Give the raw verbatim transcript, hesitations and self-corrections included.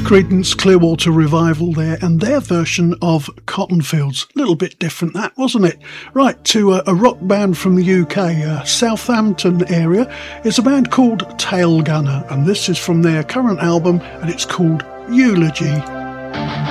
Creedence Clearwater Revival there, and their version of Cotton Fields. A little bit different that, wasn't it? Right, to a, a rock band from the U K, uh, Southampton area. It's a band called Tail Gunner, and this is from their current album, and it's called Eulogy.